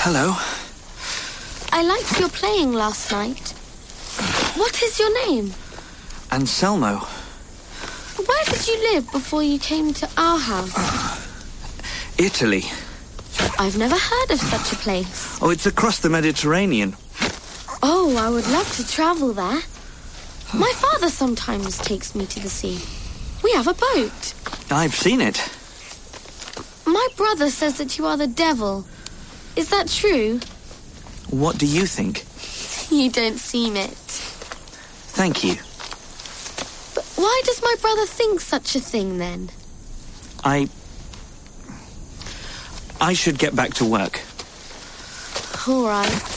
Hello. I liked your playing last night. What is your name? Anselmo. Where did you live before you came to our house? Italy. I've never heard of such a place. Oh, it's across the Mediterranean. Oh, I would love to travel there. My father sometimes takes me to the sea. We have a boat. I've seen it. My brother says that you are the devil. Is that true? What do you think? You don't seem it. Thank you. But why does my brother think such a thing, then? I should get back to work. All right.